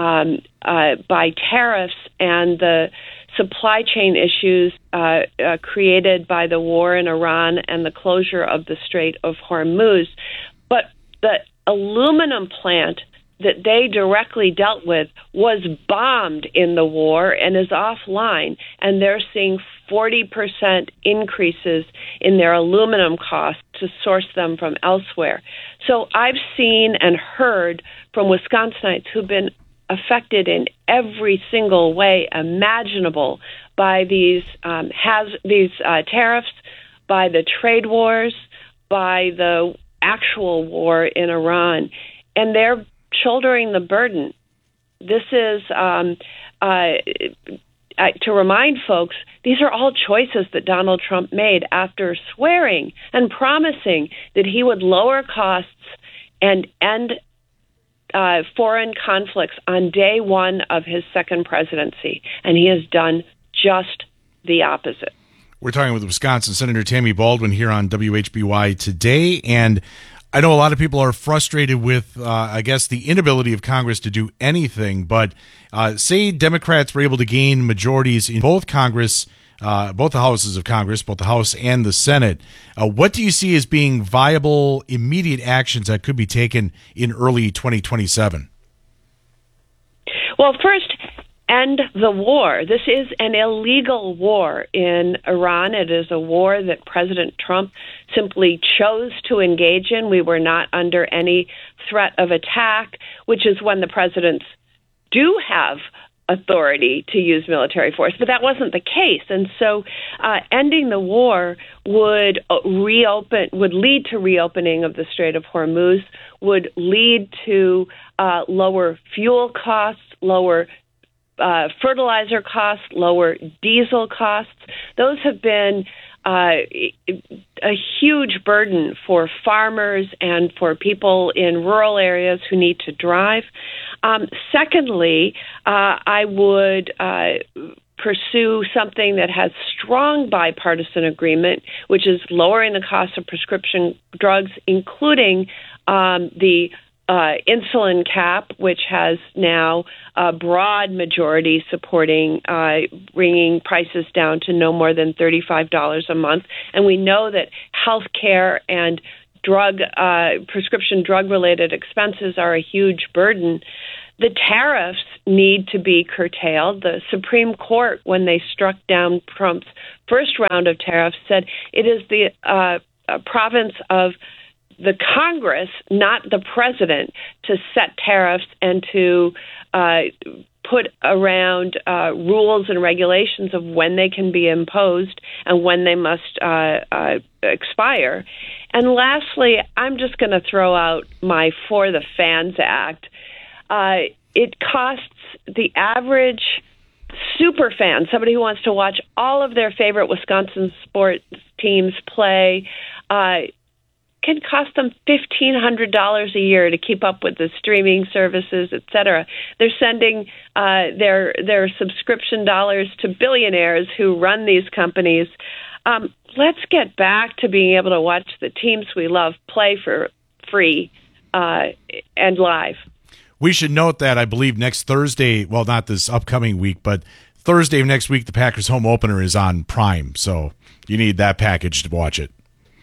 tariffs and the supply chain issues created by the war in Iran and the closure of the Strait of Hormuz, but the aluminum plant that they directly dealt with was bombed in the war and is offline, and they're seeing 40% increases in their aluminum costs to source them from elsewhere. So I've seen and heard from Wisconsinites who've been affected in every single way imaginable by these tariffs, by the trade wars, by the actual war in Iran, and they're shouldering the burden. This is, to remind folks, these are all choices that Donald Trump made after swearing and promising that he would lower costs and end foreign conflicts on day one of his second presidency, and he has done just the opposite. We're talking with Wisconsin Senator Tammy Baldwin here on WHBY today, and I know a lot of people are frustrated with, I guess, the inability of Congress to do anything, but say Democrats were able to gain majorities in both Congress, both the houses of Congress, both the House and the Senate. What do you see as being viable, immediate actions that could be taken in early 2027? Well, first, end the war. This is an illegal war in Iran. It is a war that President Trump simply chose to engage in. We were not under any threat of attack, which is when the presidents do have authority to use military force, but that wasn't the case. And so ending the war would lead to reopening of the Strait of Hormuz, would lead to lower fuel costs, lower fertilizer costs, lower diesel costs. Those have been a huge burden for farmers and for people in rural areas who need to drive. Secondly, I would pursue something that has strong bipartisan agreement, which is lowering the cost of prescription drugs, including the insulin cap, which has now a broad majority supporting bringing prices down to no more than $35 a month. And we know that health care and prescription drug-related expenses are a huge burden. The tariffs need to be curtailed. The Supreme Court, when they struck down Trump's first round of tariffs, said it is the province of the Congress, not the president, to set tariffs and to put around rules and regulations of when they can be imposed and when they must expire. And lastly, I'm just going to throw out my For the Fans Act. It costs the average super fan, somebody who wants to watch all of their favorite Wisconsin sports teams play, can cost them $1,500 a year to keep up with the streaming services, et cetera. They're sending their subscription dollars to billionaires who run these companies. Let's get back to being able to watch the teams we love play for free and live. We should note that I believe next Thursday, well, not this upcoming week, but Thursday of next week, the Packers home opener is on Prime. So you need that package to watch it.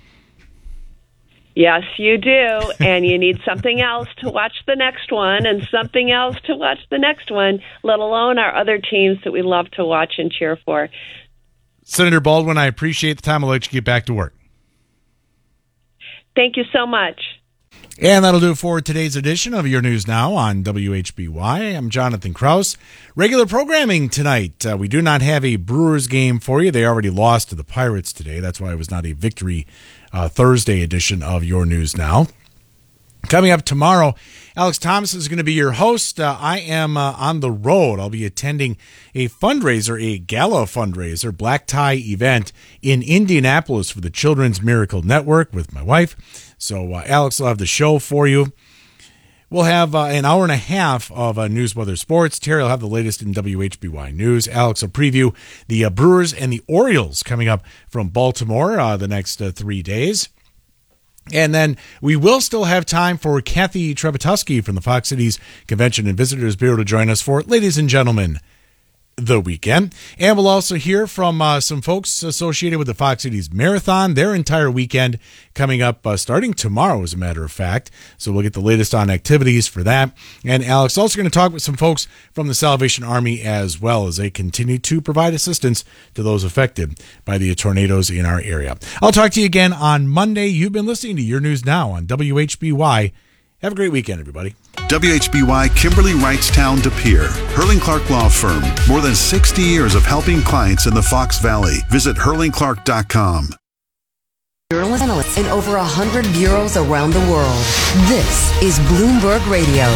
Yes, you do. And you need something else to watch the next one and something else to watch the next one, let alone our other teams that we love to watch and cheer for. Senator Baldwin, I appreciate the time. I'll let you get back to work. Thank you so much. And that'll do it for today's edition of Your News Now on WHBY. I'm Jonathan Krause. Regular programming tonight. We do not have a Brewers game for you. They already lost to the Pirates today. That's why it was not a Victory Thursday edition of Your News Now. Coming up tomorrow, Alex Thomas is going to be your host. I am on the road. I'll be attending a fundraiser, a gala fundraiser, black tie event in Indianapolis for the Children's Miracle Network with my wife. So Alex will have the show for you. We'll have an hour and a half of news, weather, sports. Terry will have the latest in WHBY news. Alex will preview the Brewers and the Orioles coming up from Baltimore the next 3 days. And then we will still have time for Kathy Trebetusky from the Fox Cities Convention and Visitors Bureau to join us for, ladies and gentlemen, the weekend. And we'll also hear from some folks associated with the Fox Cities Marathon, their entire weekend coming up starting tomorrow, as a matter of fact. So we'll get the latest on activities for that. And Alex also going to talk with some folks from the Salvation Army as well as they continue to provide assistance to those affected by the tornadoes in our area. I'll talk to you again on Monday. You've been listening to Your News Now on WHBY. Have a great weekend, everybody. WHBY Kimberly Wrightstown De Pere, Hurling Clark Law Firm. More than 60 years of helping clients in the Fox Valley. Visit hurlingclark.com. Journalists in over 100 bureaus around the world. This is Bloomberg Radio.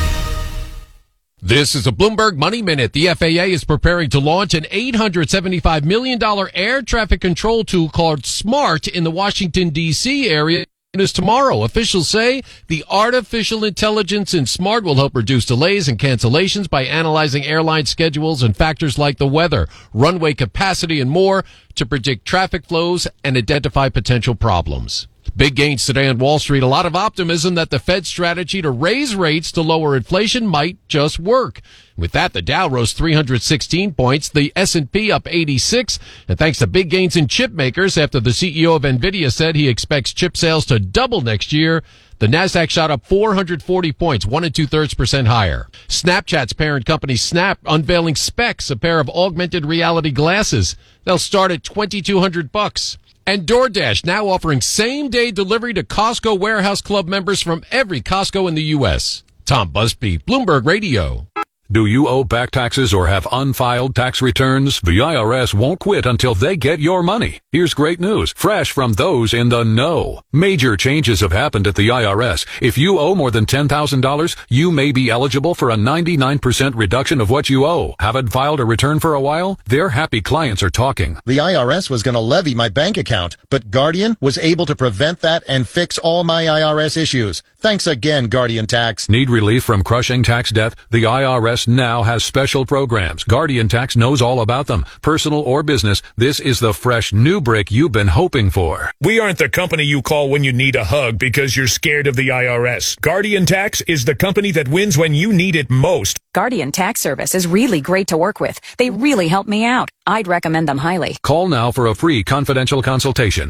This is a Bloomberg Money Minute. The FAA is preparing to launch an $875 million air traffic control tool called SMART in the Washington, D.C. area. Is tomorrow. Officials say the artificial intelligence in SMART will help reduce delays and cancellations by analyzing airline schedules and factors like the weather, runway capacity, and more to predict traffic flows and identify potential problems. Big gains today on Wall Street. A lot of optimism that the Fed's strategy to raise rates to lower inflation might just work. With that, the Dow rose 316 points, the S&P up 86, and thanks to big gains in chip makers after the CEO of NVIDIA said he expects chip sales to double next year, The NASDAQ shot up 440 points, 1 2/3% higher. Snapchat's parent company Snap unveiling Specs, a pair of augmented reality glasses. They'll start at $2,200. And DoorDash now offering same-day delivery to Costco Warehouse Club members from every Costco in the U.S. Tom Busby, Bloomberg Radio. Do you owe back taxes or have unfiled tax returns? The IRS won't quit until they get your money. Here's great news, fresh from those in the know. Major changes have happened at the IRS. If you owe more than $10,000, you may be eligible for a 99% reduction of what you owe. Haven't filed a return for a while? Their happy clients are talking. The IRS was going to levy my bank account, but Guardian was able to prevent that and fix all my IRS issues. Thanks again, Guardian Tax. Need relief from crushing tax debt? The IRS now has special programs. Guardian Tax knows all about them. Personal or business, this is the fresh new break you've been hoping for. We aren't the company you call when you need a hug because you're scared of the IRS. Guardian Tax is the company that wins when you need it most. Guardian Tax Service is really great to work with. They really help me out. I'd recommend them highly. Call now for a free confidential consultation.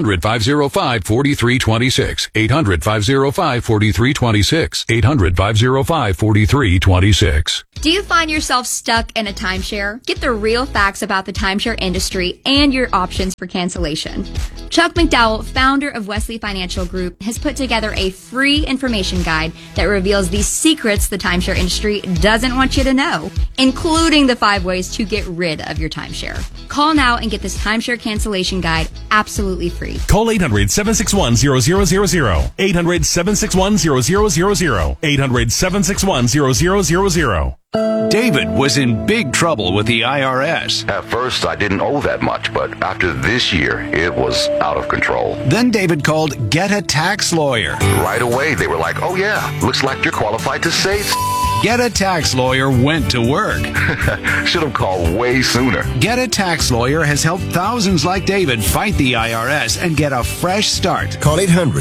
800-505-4326. 800-505-4326. 800-505-4326. Do you find yourself stuck in a timeshare? Get the real facts about the timeshare industry and your options for cancellation. Chuck McDowell, founder of Wesley Financial Group, has put together a free information guide that reveals the secrets the timeshare industry doesn't want you to know, including the 5 ways to get rid of your timeshare. Call now and get this timeshare cancellation guide absolutely free. Call 800-761-0000. 800-761-0000. 800-761-0000. David was in big trouble with the IRS. At first, I didn't owe that much, but after this year, it was out of control. Then David called Get a Tax Lawyer. Right away, they were like, oh yeah, looks like you're qualified to say Get a Tax Lawyer went to work. Should have called way sooner. Get a Tax Lawyer has helped thousands like David fight the IRS and get a fresh start. Call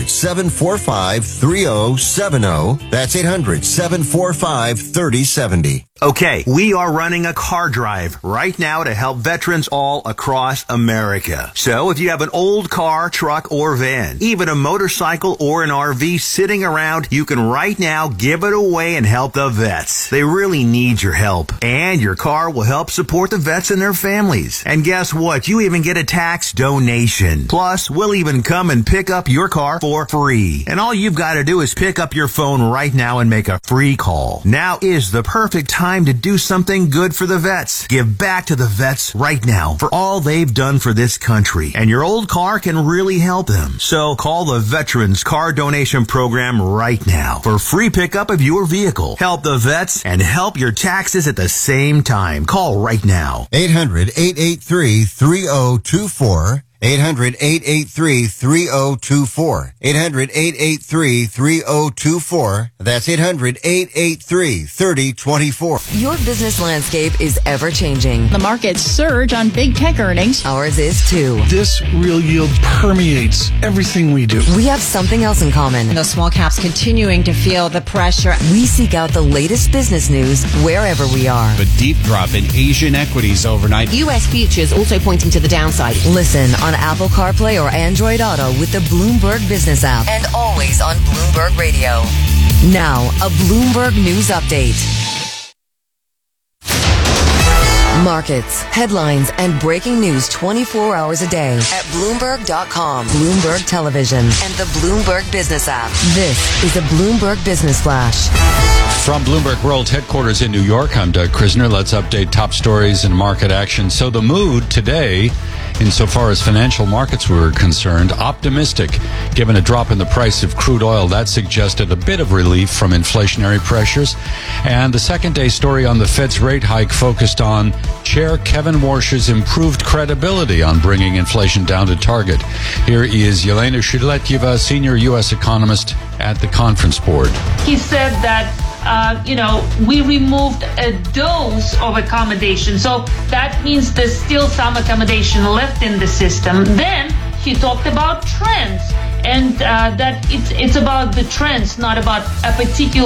800-745-3070. That's 800-745-3070. Okay, we are running a car drive right now to help veterans all across America. So if you have an old car, truck, or van, even a motorcycle or an RV sitting around, you can right now give it away and help the vets. They really need your help. And your car will help support the vets and their families. And guess what? You even get a tax donation. Plus, we'll even come and pick up your car for free. And all you've got to do is pick up your phone right now and make a free call. Now is the perfect time to do something good for the vets. Give back to the vets right now for all they've done for this country. And your old car can really help them. So call the Veterans Car Donation Program right now for free pickup of your vehicle. Help the vets and help your taxes at the same time. Call right now. 800-883-3024. 800-883-3024. 800-883-3024. That's 800-883-3024. Your business landscape is ever changing. The markets surge on big tech earnings. Ours is too. This real yield permeates everything we do. We have something else in common. The small caps continuing to feel the pressure. We seek out the latest business news wherever we are. A deep drop in Asian equities overnight. U.S. futures also pointing to the downside. Listen on Apple CarPlay or Android Auto with the Bloomberg Business app. And always on Bloomberg Radio. Now, a Bloomberg News Update. Markets, headlines, and breaking news 24 hours a day at Bloomberg.com, Bloomberg Television, and the Bloomberg Business app. This is a Bloomberg Business Flash. From Bloomberg World Headquarters in New York, I'm Doug Krisner. Let's update top stories and market action. So the mood today, insofar as financial markets were concerned, optimistic. Given a drop in the price of crude oil, that suggested a bit of relief from inflationary pressures. And the second day story on the Fed's rate hike focused on Chair Kevin Warsh's improved credibility on bringing inflation down to target. Here is Yelena Shuletieva, senior U.S. economist at the Conference Board. He said that we removed a dose of accommodation. So that means there's still some accommodation left in the system. Then he talked about trends and that it's about the trends, not about a particular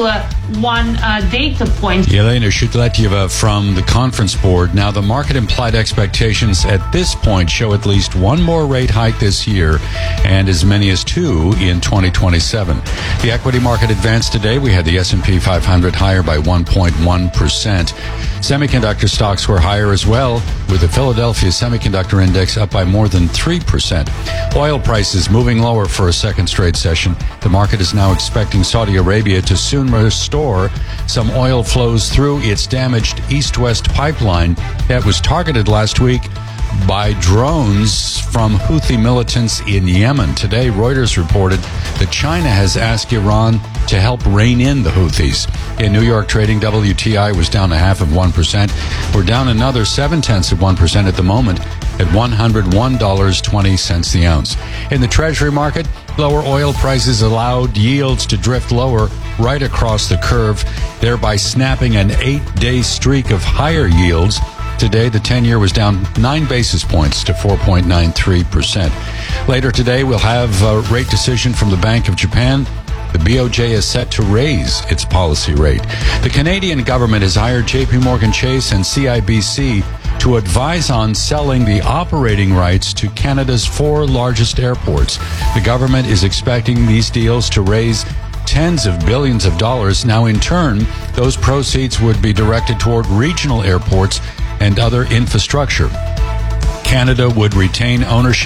one data point. Yelena Shukleteva from the Conference Board. Now, the market implied expectations at this point show at least one more rate hike this year and as many as two in 2027. The equity market advanced today. We had the S&P 500 higher by 1.1%. Semiconductor stocks were higher as well, with the Philadelphia Semiconductor Index up by more than 3%. Oil prices moving lower for a second straight session. The market is now expecting Saudi Arabia to soon restore some oil flows through its damaged east-west pipeline that was targeted last week by drones from Houthi militants in Yemen. Today, Reuters reported that China has asked Iran to help rein in the Houthis. In New York trading, WTI was down 0.5%. We're down another 0.7% at the moment at $101.20 the ounce. In the Treasury market, lower oil prices allowed yields to drift lower right across the curve, thereby snapping an 8-day streak of higher yields. Today, the 10-year was down 9 basis points to 4.93%. Later today, we'll have a rate decision from the Bank of Japan. The BOJ is set to raise its policy rate. The Canadian government has hired JP Morgan Chase and CIBC to advise on selling the operating rights to Canada's 4 largest airports. The government is expecting these deals to raise tens of billions of dollars. Now, in turn, those proceeds would be directed toward regional airports and other infrastructure. Canada would retain ownership